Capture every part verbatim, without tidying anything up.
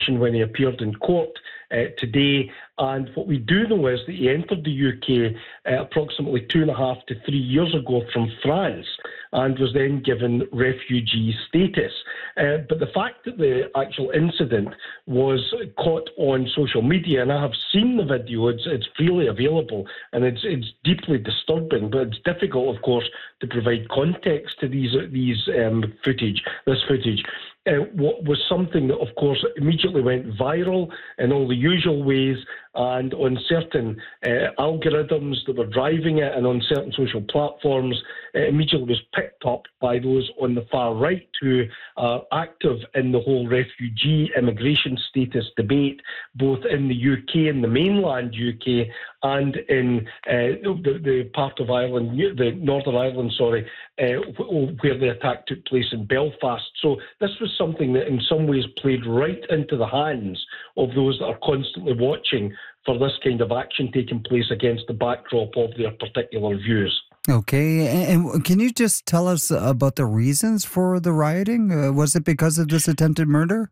when he appeared in court uh, today. And what we do know is that he entered the U K uh, approximately two and a half to three years ago from France and was then given refugee status. Uh, but the fact that the actual incident was caught on social media, and I have seen the video, it's, it's freely available, and it's it's deeply disturbing, but it's difficult, of course, to provide context to these these um, footage, this footage. Uh, what was something that, of course, immediately went viral in all the usual ways, and on certain uh, algorithms that were driving it and on certain social platforms, it immediately was picked up by those on the far right who are active in the whole refugee immigration status debate, both in the U K, in the mainland U K, and in uh, the, the part of Ireland, the Northern Ireland, sorry, uh, where the attack took place in Belfast. So this was something that in some ways played right into the hands of those that are constantly watching for this kind of action taking place against the backdrop of their particular views. Okay, and can you just tell us about the reasons for the rioting? Uh, was it because of this attempted murder?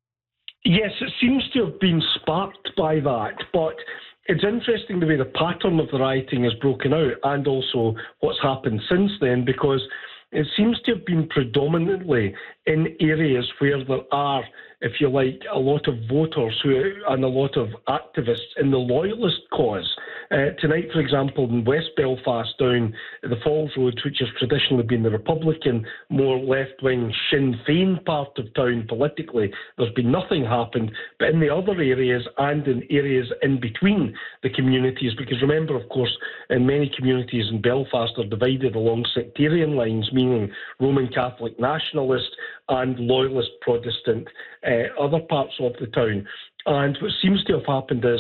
Yes, it seems to have been sparked by that, but it's interesting the way the pattern of the rioting is broken out and also what's happened since then, because it seems to have been predominantly in areas where there are, if you like, a lot of voters who and a lot of activists in the loyalist cause. Uh, tonight, for example, in West Belfast, down the Falls Road, which has traditionally been the Republican, more left-wing Sinn Féin part of town politically, there's been nothing happened. But in the other areas and in areas in between the communities, because remember, of course, in many communities in Belfast are divided along sectarian lines, meaning Roman Catholic nationalist and loyalist Protestant, uh, other parts of the town. And what seems to have happened is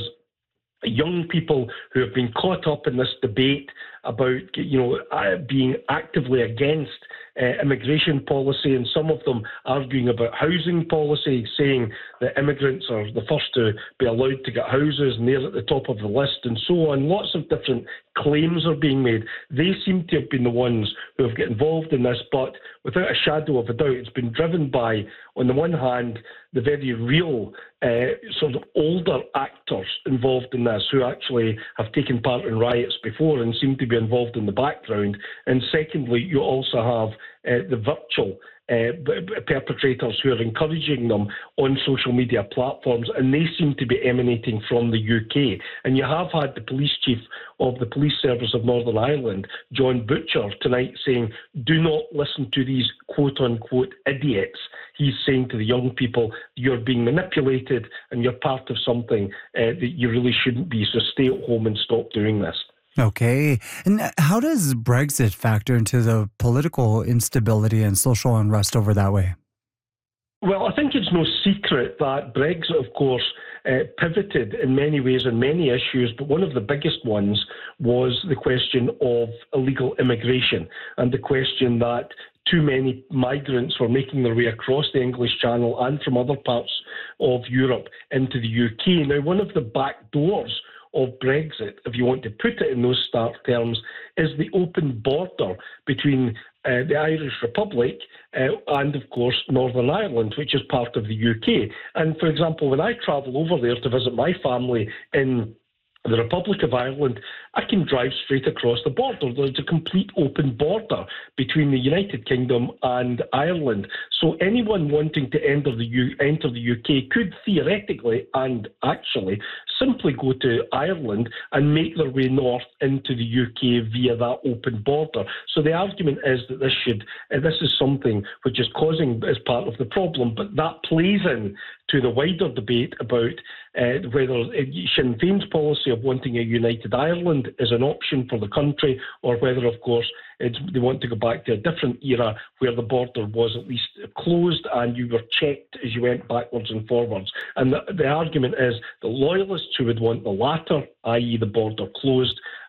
young people who have been caught up in this debate about, you know, uh, being actively against uh, immigration policy, and some of them arguing about housing policy, saying that immigrants are the first to be allowed to get houses and they're at the top of the list and so on. Lots of different claims are being made. They seem to have been the ones who have got involved in this, but without a shadow of a doubt, it's been driven by, on the one hand, the very real uh, sort of older actors involved in this who actually have taken part in riots before and seem to be involved in the background. And secondly, you also have uh, the virtual Uh, perpetrators who are encouraging them on social media platforms, and they seem to be emanating from the U K. And you have had the police chief of the Police Service of Northern Ireland, John Butcher, tonight saying, do not listen to these quote-unquote idiots. He's saying to the young people, you're being manipulated and you're part of something uh, that you really shouldn't be, so stay at home and stop doing this. Okay. And how does Brexit factor into the political instability and social unrest over that way? Well, I think it's no secret that Brexit, of course, uh, pivoted in many ways on many issues, but one of the biggest ones was the question of illegal immigration and the question that too many migrants were making their way across the English Channel and from other parts of Europe into the U K. Now, one of the back doors of Brexit, if you want to put it in those stark terms, is the open border between uh, the Irish Republic uh, and, of course, Northern Ireland, which is part of the U K. And, for example, when I travel over there to visit my family in the Republic of Ireland, I can drive straight across the border. There's a complete open border between the United Kingdom and Ireland. So anyone wanting to enter the, U- enter the U K could theoretically and actually simply go to Ireland and make their way north into the U K via that open border. So the argument is that this should, uh, this is something which is causing as part of the problem, but that plays in to the wider debate about uh, whether Sinn Féin's policy of wanting a united Ireland is an option for the country, or whether, of course, it's, they want to go back to a different era where the border was at least closed and you were checked as you went backwards and forwards. And the, the argument is the loyalists who would want the latter, that is the border closed,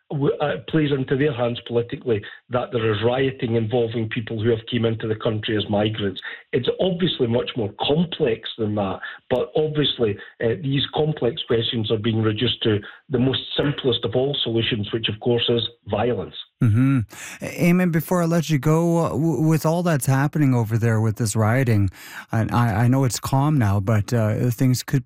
uh, plays into their hands politically, that there is rioting involving people who have came into the country as migrants. It's obviously much more complex than that, but obviously uh, these complex questions are being reduced to the most simplest of all solutions, which of course is violence. Mm-hmm. Eamon, before I let you go, uh, w- with all that's happening over there with this rioting, and I, I know it's calm now, but uh, things could